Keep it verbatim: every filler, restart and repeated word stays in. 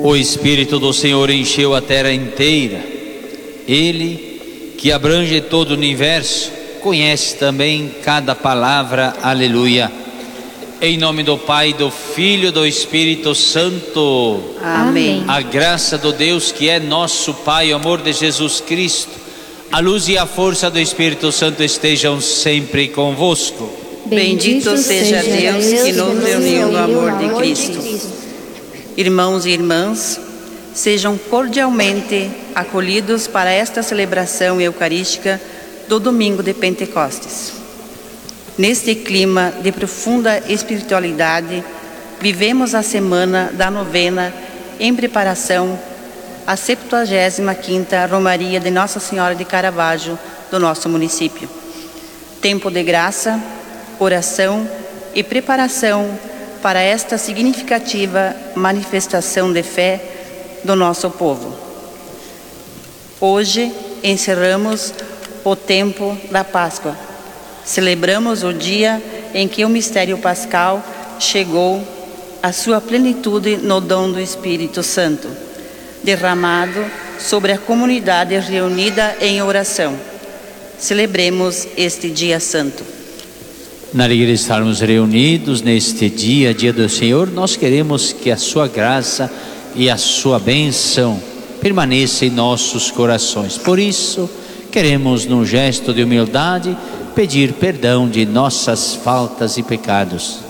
O Espírito do Senhor encheu a terra inteira. Ele, que abrange todo o universo, conhece também cada palavra. Aleluia. Em nome do Pai, do Filho e do Espírito Santo. Amém. A graça do Deus que é nosso Pai, o amor de Jesus Cristo, a luz e a força do Espírito Santo estejam sempre convosco. Bendito seja Deus que nos reuniu no amor de Cristo. Irmãos e irmãs, sejam cordialmente acolhidos para esta celebração eucarística do domingo de Pentecostes. Neste clima de profunda espiritualidade, vivemos a semana da novena em preparação à septuagésima quinta Romaria de Nossa Senhora de Caravaggio do nosso município. Tempo de graça, oração e preparação para esta significativa manifestação de fé do nosso povo. Hoje encerramos o tempo da Páscoa. Celebramos o dia em que o mistério pascal chegou à sua plenitude no dom do Espírito Santo, derramado sobre a comunidade reunida em oração. Celebremos este dia santo. Na alegria de estarmos reunidos neste dia, dia do Senhor, nós queremos que a sua graça e a sua bênção permaneça em nossos corações. Por isso, queremos, num gesto de humildade, pedir perdão de nossas faltas e pecados.